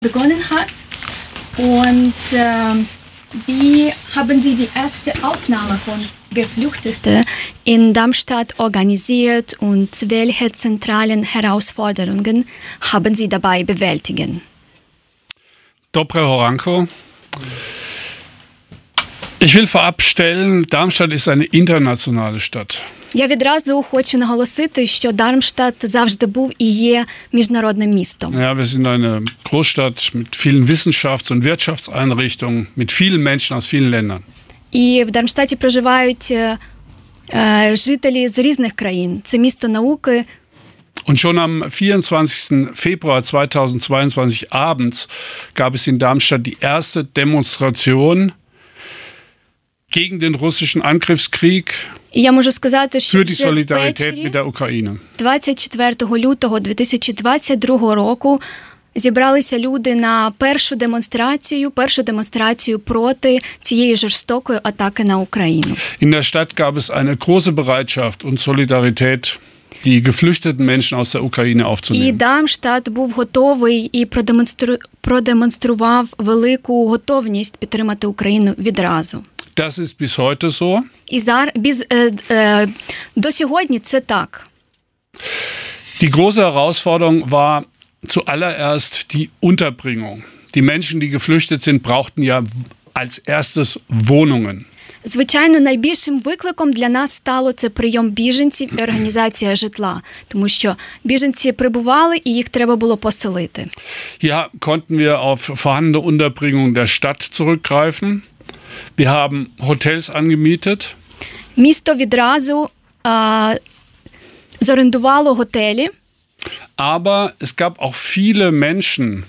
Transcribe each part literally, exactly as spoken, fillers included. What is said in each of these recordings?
begonnen hat. Und äh, wie haben Sie die erste Aufnahme von Geflüchteten in Darmstadt organisiert und welche zentralen Herausforderungen haben Sie dabei bewältigen? Dobre Horanko. Ich will vorab stellen, Darmstadt ist eine internationale Stadt. Я відразу хочу наголосити, що Дармштадт завжди був і є міжнародним містом. Ja, wir sind eine Großstadt mit vielen Wissenschafts- und Wirtschaftseinrichtungen, mit vielen Menschen aus vielen Ländern. І в Дармштадті проживають е, е, жителі з різних країн. Це місто науки. Und schon am vierundzwanzigsten Februar zweitausendzweiundzwanzig abends gab es in Darmstadt die erste Demonstration gegen den russischen Angriffskrieg І я можу сказати, що für die вже Solidarität mit ввечері, der Ukraine. двадцять четвертого лютого дві тисячі двадцять другого року, зібралися люди на першу демонстрацію, першу демонстрацію проти цієї жорстокої атаки на Україну. In der Stadt gab es eine große Bereitschaft und Solidarität, die geflüchteten Menschen aus der Ukraine І aufzunehmen. Дармштадт був готовий і продемонстру... продемонстрував велику готовність підтримати Україну відразу. Das ist bis heute so. І зараз біз... е... Е... до сьогодні це так. Die große Herausforderung war zuallererst die Unterbringung. Die Menschen, die geflüchtet sind, brauchten ja als erstes Wohnungen. Звичайно, найбільшим викликом для нас стало це прийом біженців і організація житла, тому що біженці прибували і їх треба було поселити. Hier konnten wir auf vorhandene Unterbringung der Stadt zurückgreifen. Wir haben Hotels angemietet. Місто відразу а, зорендувало готелі. Aber es gab auch viele Menschen,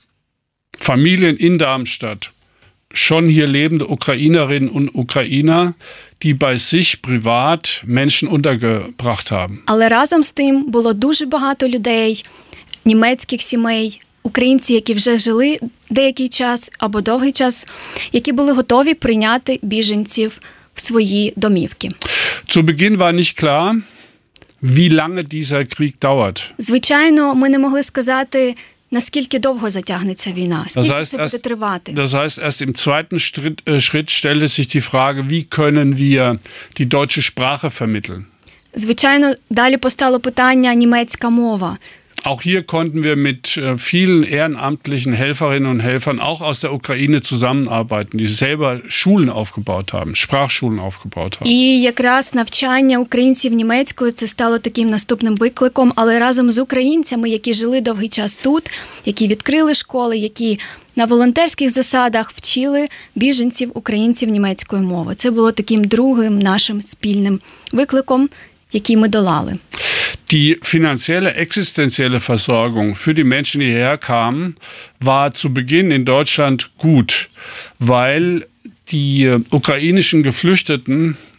Familien in Darmstadt, schon hier lebende Ukrainerinnen und Ukrainer, die bei sich privat Menschen untergebracht haben. Але разом з тим було дуже багато людей, німецьких сімей, українці, які вже жили деякий час або довгий час, які були готові прийняти біженців в свої домівки. Zu Beginn war nicht klar, wie lange dieser Krieg dauert. Звичайно, ми не могли сказати, наскільки довго затягнеться війна, скільки Das heißt, це буде erst, тривати. das heißt, erst im zweiten Schritt, äh, Schritt stellte sich die Frage, wie können wir die deutsche Sprache vermitteln. Звичайно, далі постало питання німецька мова. Auch hier konnten wir mit äh, vielen ehrenamtlichen Helferinnen und Helfern auch aus der Ukraine zusammenarbeiten, die selber Schulen aufgebaut haben, Sprachschulen aufgebaut haben. І якраз навчання українців німецькою це стало таким наступним викликом, але разом з українцями, які жили довгий час тут, які відкрили школи, які на волонтерських засадах вчили біженців українців німецької мови. Це було таким другим нашим спільним викликом, який ми долали. Die finanzielle, existenzielle Versorgung für die Menschen, die hierher kamen, war zu Beginn in Deutschland gut, weil die ukrainischen Geflüchteten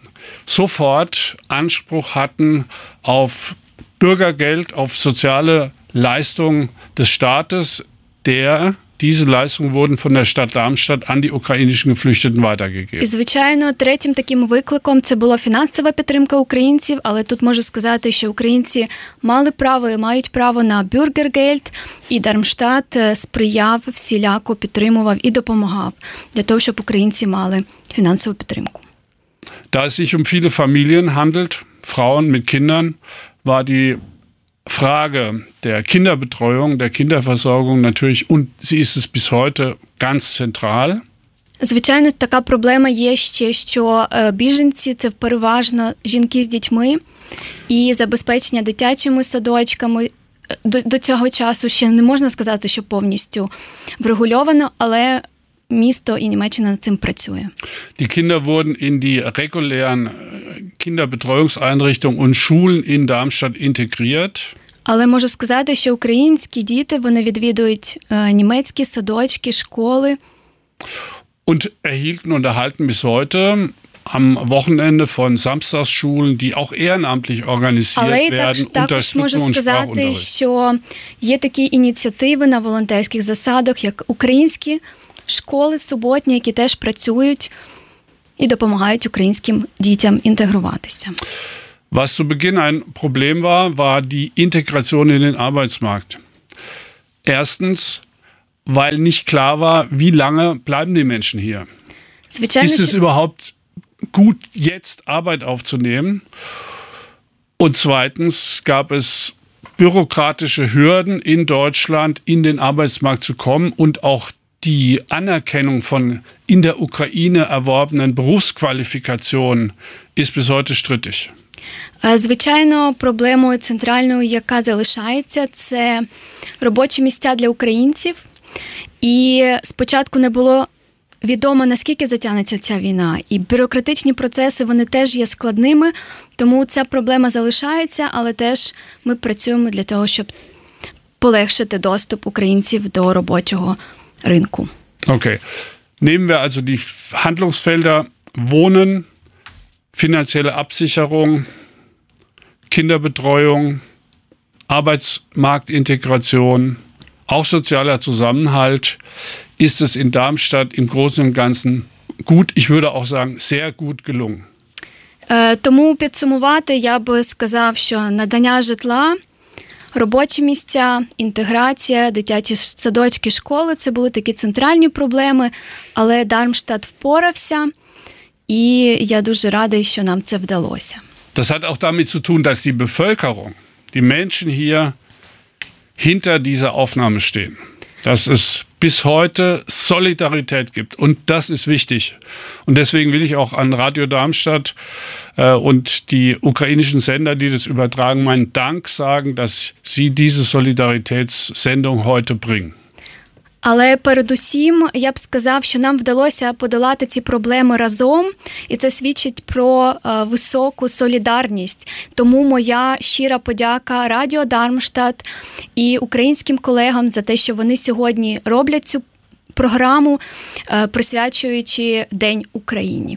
sofort Anspruch hatten auf Bürgergeld, auf soziale Leistungen des Staates, der Diese Leistungen wurden von der Stadt Darmstadt an die ukrainischen Geflüchteten weitergegeben. І, звичайно, третім таким викликом це була фінансова підтримка українців, але тут можу сказати, що українці мали право і мають право на бюргергельд, і Дармштадт сприяв, всіляко підтримував і допомагав для того, щоб українці мали фінансову підтримку. Da es sich um viele Familien handelt, Frauen mit Kindern, war die Frage der Kinderbetreuung, der Kinderversorgung natürlich, und sie ist es bis heute, ganz zentral. Звичайно, така проблема є ще, що біженці – це переважно жінки з дітьми, і забезпечення дитячими садочками до, до цього часу ще не можна сказати, що повністю врегульовано, але місто і Німеччина над цим працює. Die Kinder wurden in die regulären Kinderbetreuungseinrichtungen und Schulen in Darmstadt integriert. Але можу сказати, що українські діти, вони відвідують е, німецькі садочки, школи. Und erhielten und erhalten bis heute am Wochenende von Samstagsschulen, die auch ehrenamtlich organisiert Але werden, так, також можу Unterstützung und сказати, Sprachunterricht. що є такі ініціативи на волонтерських засадах, як українські школи суботні, які теж працюють і допомагають українським дітям інтегруватися. Was zu Beginn ein Problem war, war die Integration in den Arbeitsmarkt. Erstens weil nicht klar war, wie lange bleiben die Menschen hier. Ist es überhaupt gut, jetzt Arbeit aufzunehmen? Und zweitens gab es bürokratische Hürden in Deutschland, in den Arbeitsmarkt zu kommen, und auch die Anerkennung von in der Ukraine erworbenen Berufsqualifikationen ist bis heute strittig. Звичайно, проблемою центральною, яка залишається, це робочі місця для українців. І спочатку не було відомо, наскільки затягнеться ця війна. І бюрократичні процеси, вони теж є складними, тому ця проблема залишається, але теж ми працюємо для того, щоб полегшити доступ українців до робочого ринку. Okay. Nehmen wir also die Handlungsfelder Wohnen, finanzielle Absicherung, Kinderbetreuung, Arbeitsmarktintegration, auch sozialer Zusammenhalt, ist es in Darmstadt im Großen und Ganzen gut, ich würde auch sagen, sehr gut gelungen. Тому підсумувати, я би сказав, що надання житла, робочі місця, інтеграція, дитячі садочки, школи – це були такі центральні проблеми, але Дармштадт впорався, і я дуже радий, що нам це вдалося. Das hat auch damit zu tun, dass die Bevölkerung, die Menschen hier hinter dieser Aufnahme stehen. Dass es bis heute Solidarität gibt. Und das ist wichtig. Und deswegen will ich auch an Radio Darmstadt äh, und die ukrainischen Sender, die das übertragen, meinen Dank sagen, dass sie diese Solidaritätssendung heute bringen. Але передусім, я б сказав, що нам вдалося подолати ці проблеми разом, і це свідчить про е, високу солідарність. Тому моя щира подяка Радіо Дармштадт і українським колегам за те, що вони сьогодні роблять цю програму, е, присвячуючи День Україні.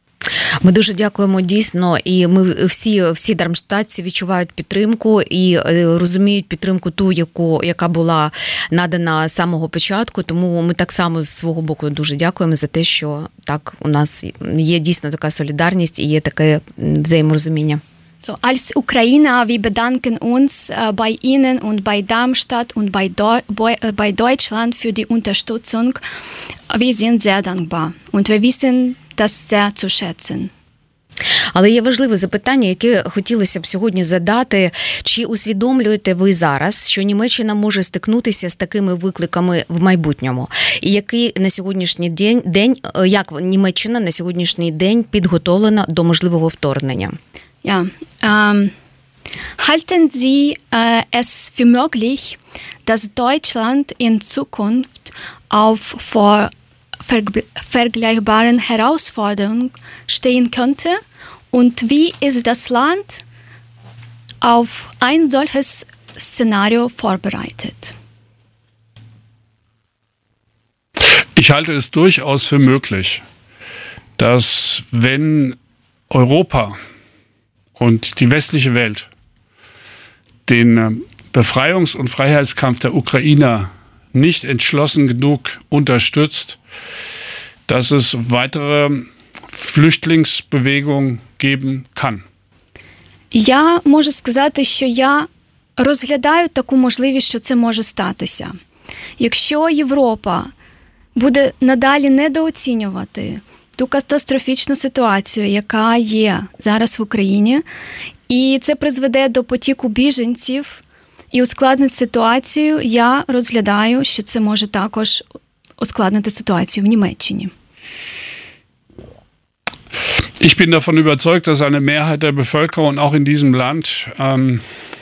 Ми дуже дякуємо, дійсно, і ми всі, всі дармштадтці відчувають підтримку і розуміють підтримку ту, яку, яка була надана з самого початку, тому ми так само з свого боку дуже дякуємо за те, що так у нас є дійсно така солідарність і є таке взаєморозуміння. So, als Ukrainer, wir bedanken uns äh, bei Ihnen und bei Darmstadt und bei, Deu- bei, bei Deutschland für die Unterstützung. Wir sind sehr dankbar und wir wissen das sehr zu schätzen. Але є важливе запитання, яке хотілося б сьогодні задати. Чи усвідомлюєте ви зараз, що Німеччина може стикнутися з такими викликами в майбутньому? І який на сьогоднішній день, день як Німеччина на сьогоднішній день підготовлена до можливого вторгнення? Ja, ähm, halten Sie äh, es für möglich, dass Deutschland in Zukunft auf vor ver- vergleichbaren Herausforderungen stehen könnte? Und wie ist das Land auf ein solches Szenario vorbereitet? Ich halte es durchaus für möglich, dass wenn Europa und die westliche Welt den Befreiungs- und Freiheitskampf der Ukrainer nicht entschlossen genug unterstützt, dass es weitere Flüchtlingsbewegungen geben kann. Я можу сказати, що я розглядаю таку можливість, що це може статися. Якщо Європа буде надалі недооцінювати ту катастрофічну ситуацію, яка є зараз в Україні, і це призведе до потіку біженців і ускладнить ситуацію, я розглядаю, що це може також ускладнити ситуацію в Німеччині. Ich bin davon überzeugt, dass eine Mehrheit der Bevölkerung auch in diesem Land ähm,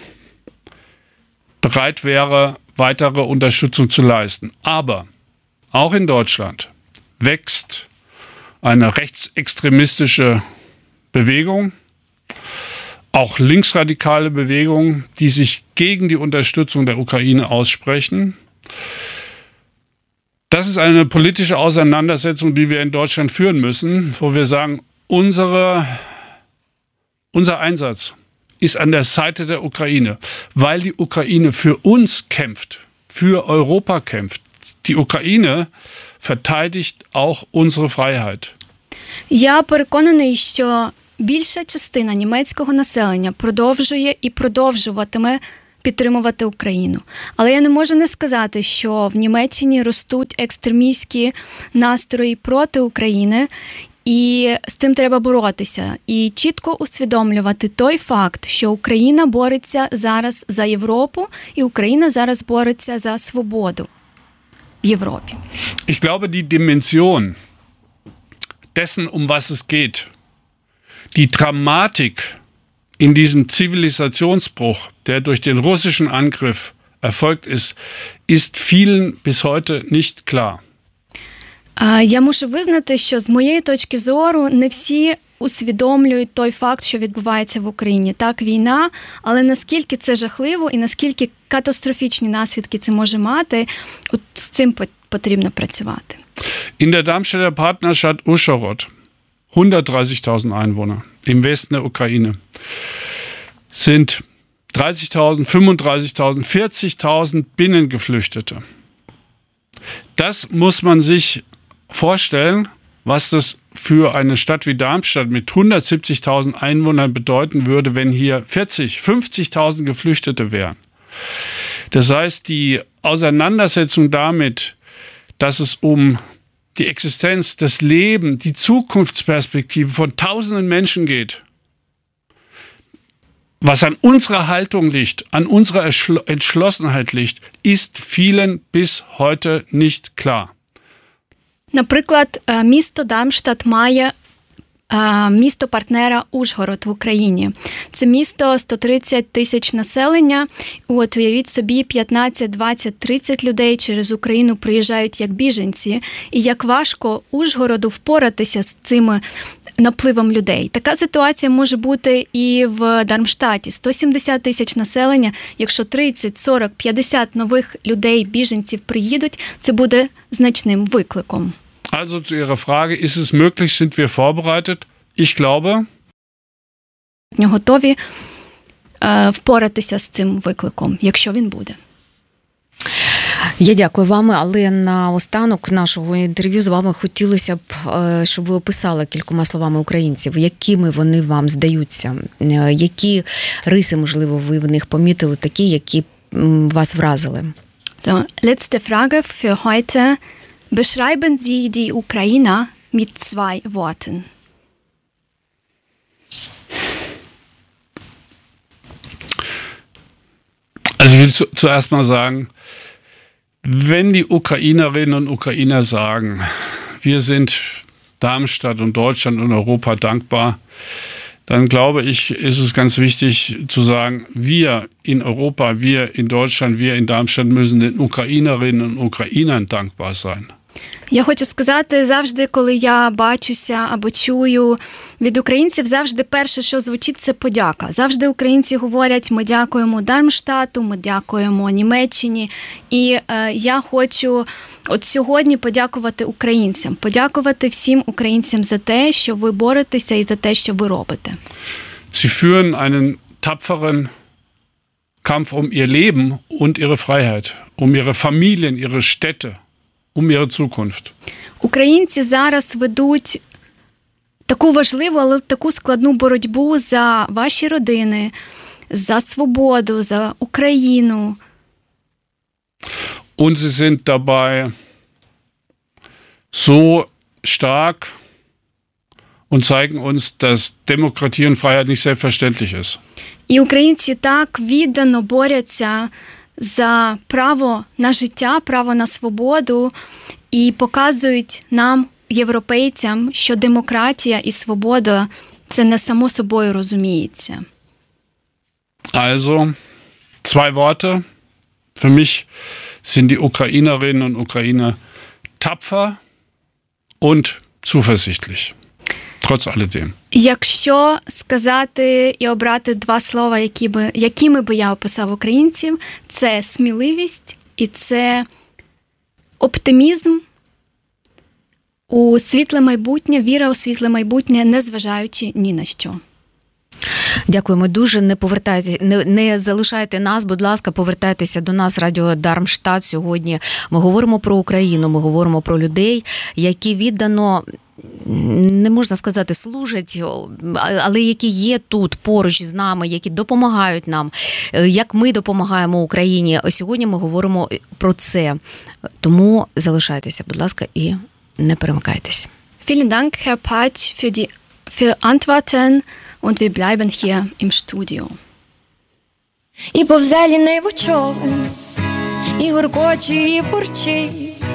bereit wäre, weitere Unterstützung zu leisten. Aber auch in Deutschland wächst eine rechtsextremistische Bewegung, auch linksradikale Bewegungen, die sich gegen die Unterstützung der Ukraine aussprechen. Das ist eine politische Auseinandersetzung, die wir in Deutschland führen müssen, wo wir sagen, unsere, unser Einsatz ist an der Seite der Ukraine, weil die Ukraine für uns kämpft, für Europa kämpft. Die Ukraine verteidigt auch unsere Freiheit. Я переконаний, що більша частина німецького населення продовжує і продовжуватиме підтримувати Україну. Але я не можу не сказати, що в Німеччині ростуть екстремістські настрої проти України, і з цим треба боротися. І чітко усвідомлювати той факт, що Україна бореться зараз за Європу, і Україна зараз бореться за свободу в Європі. Ich glaube, die Dimension dessen, um was es geht, die Dramatik in diesem Zivilisationsbruch, der durch den russischen Angriff erfolgt ist, ist vielen bis heute nicht klar. Я мушу визнати, що з моєї точки зору не всі усвідомлюють той факт, що відбувається в Україні. Так, війна, але наскільки це жахливо і наскільки катастрофічні наслідки це може мати, от з цим потрібно працювати. In der Darmstädter Partnerstadt Uschhorod, hundertdreißigtausend Einwohner im Westen der Ukraine, sind dreißigtausend, fünfunddreißigtausend, vierzigtausend Binnengeflüchtete. Das muss man sich vorstellen, was das für eine Stadt wie Darmstadt mit hundertsiebzigtausend Einwohnern bedeuten würde, wenn hier vierzig, fünfzigtausend Geflüchtete wären. Das heißt, die Auseinandersetzung damit, dass es um die Existenz, das Leben, die Zukunftsperspektive von tausenden Menschen geht, was an unserer Haltung liegt, an unserer Entschlossenheit liegt, ist vielen bis heute nicht klar. Наприклад, місто Дармштадт має місто-партнера Ужгород в Україні. Це місто сто тридцять тисяч населення. От уявіть собі, п'ятнадцять, двадцять, тридцять людей через Україну приїжджають як біженці. І як важко Ужгороду впоратися з цими напливом людей. Така ситуація може бути і в Дармштадті. сто сімдесят тисяч населення, якщо тридцять, сорок, п'ятдесят нових людей, біженців приїдуть, це буде значним викликом. Also zu Ihrer Frage, ist es möglich, sind wir vorbereitet? Ich glaube. Готові е, впоратися з цим викликом, якщо він буде. Я дякую вам, але на останок нашого інтерв'ю з вами хотілося б, щоб ви описали кількома словами українців, якими вони вам здаються, які риси, можливо, ви в них помітили, такі, які вас вразили. So, letzte Frage für heute. Beschreiben Sie die Ukrainer mit zwei Worten. Also ich will zu, zuerst mal sagen, wenn die Ukrainerinnen und Ukrainer sagen, wir sind Darmstadt und Deutschland und Europa dankbar, dann glaube ich, ist es ganz wichtig zu sagen, wir in Europa, wir in Deutschland, wir in Darmstadt müssen den Ukrainerinnen und Ukrainern dankbar sein. Я хочу сказати, завжди, коли я бачуся або чую від українців, завжди перше, що звучить, це подяка. Завжди українці говорять, ми дякуємо Дармштадту, ми дякуємо Німеччині. І е, я хочу от сьогодні подякувати українцям, подякувати всім українцям за те, що ви боретеся і за те, що ви робите. Sie führen einen tapferen Kampf um ihr Leben und ihre Freiheit, um ihre Familien, ihre Städte, um ihre Zukunft. Українці зараз ведуть таку важливу, але таку складну боротьбу за ваші родини, за свободу, за Україну. Und sie sind dabei so stark und zeigen uns, dass Demokratie und Freiheit nicht selbstverständlich ist. І українці так віддано борються за право на життя, право на свободу і показують нам, європейцям, що демократія і свобода – це не само собою розуміється. Also, zwei Worte. Für mich sind die Ukrainerinnen und Ukrainer tapfer und zuversichtlich. Trotz alledem. Якщо сказати і обрати два слова, які би, якими би я описав українців, це сміливість і це оптимізм у світле майбутнє, віра у світле майбутнє, незважаючи ні на що. Дякуємо дуже. Не повертайте, не, не залишайте нас, будь ласка, повертайтеся до нас, Радіо Дармштадт. Сьогодні ми говоримо про Україну, ми говоримо про людей, які віддано не можна сказати, служать, але які є тут поруч з нами, які допомагають нам, як ми допомагаємо Україні. Сьогодні ми говоримо про це. Тому залишайтеся, будь ласка, і не перемикайтесь. Vielen Dank, Herr Patsch, für die für Antworten und wir bleiben hier im Studio. І повзе лінивий човен, і гуркоче, і бурчить,